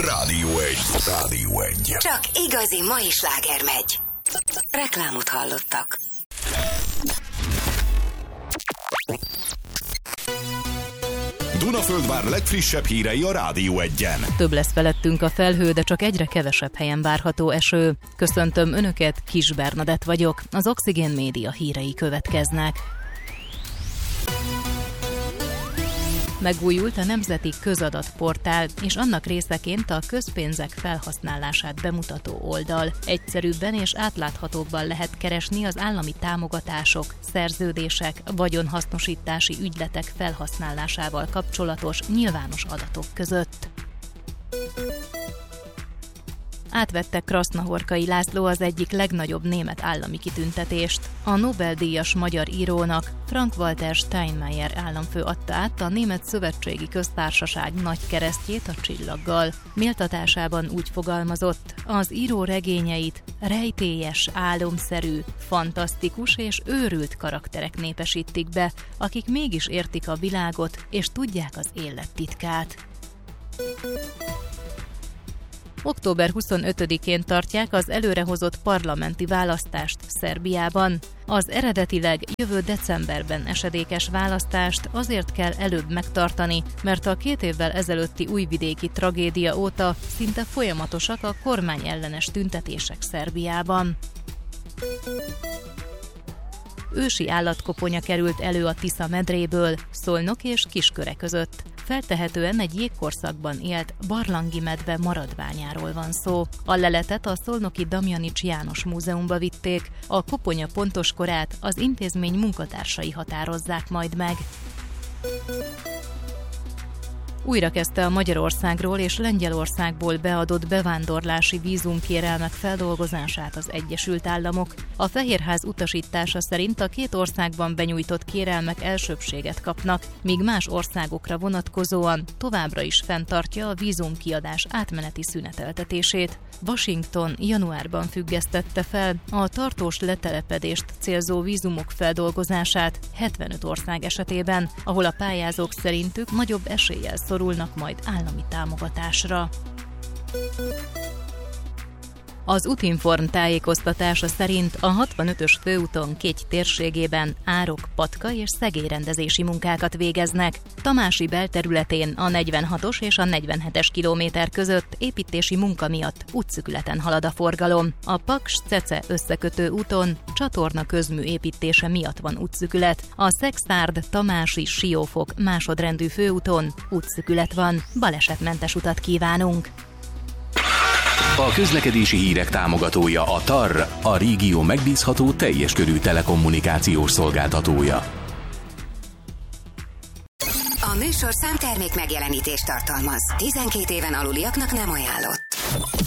Rádió 1. Csak igazi mai sláger megy. Reklámot hallottak. Dunaföldvár legfrissebb hírei a Rádió 1-en. Több lesz felettünk a felhő, de csak egyre kevesebb helyen várható eső. Köszöntöm Önöket, Kis Bernadett vagyok. Az Oxigén Média hírei következnek. Megújult a Nemzeti Közadatportál, és annak részeként a közpénzek felhasználását bemutató oldal. Egyszerűbben és átláthatóbban lehet keresni az állami támogatások, szerződések, vagyonhasznosítási ügyletek felhasználásával kapcsolatos nyilvános adatok között. Átvette Krasznahorkai László az egyik legnagyobb német állami kitüntetést. A Nobel-díjas magyar írónak, Frank-Walter Steinmeier államfő adta át a Német Szövetségi Köztársaság nagy keresztjét a csillaggal. Méltatásában úgy fogalmazott, az író regényeit rejtélyes, álomszerű, fantasztikus és őrült karakterek népesítik be, akik mégis értik a világot és tudják az élet titkát. Október 25-én tartják az előrehozott parlamenti választást Szerbiában. Az eredetileg jövő decemberben esedékes választást azért kell előbb megtartani, mert a 2 évvel ezelőtti újvidéki tragédia óta szinte folyamatosak a kormányellenes tüntetések Szerbiában. Ősi állatkoponya került elő a Tisza medréből, Szolnok és Kisköre között. Feltehetően egy jégkorszakban élt barlangi medve maradványáról van szó. A leletet a szolnoki Damjanics János Múzeumba vitték, a koponya pontos korát az intézmény munkatársai határozzák majd meg. Újra kezdte a Magyarországról és Lengyelországból beadott bevándorlási vízumkérelmek feldolgozását az Egyesült Államok. A Fehérház utasítása szerint a 2 országban benyújtott kérelmek elsőbbséget kapnak, míg más országokra vonatkozóan továbbra is fenntartja a vízumkiadás átmeneti szüneteltetését. Washington januárban függesztette fel a tartós letelepedést célzó vízumok feldolgozását 75 ország esetében, ahol a pályázók szerintük nagyobb eséllyel szorulnak majd állami támogatásra. Az Utinform tájékoztatása szerint a 65-ös főúton Kégy térségében árok, patka és szegélyrendezési munkákat végeznek. Tamási belterületén a 46-os és a 47-es kilométer között építési munka miatt útszűkületen halad a forgalom. A Paks-Cece összekötő úton csatorna közmű építése miatt van útszűkület. A Szekszárd-Tamási-Siófok másodrendű főúton útszűkület van. Balesetmentes utat kívánunk! A közlekedési hírek támogatója a TAR, a régió megbízható teljes körű telekommunikációs szolgáltatója. A műsorszám termék megjelenítést tartalmaz. 12 éven aluliaknak nem ajánlott.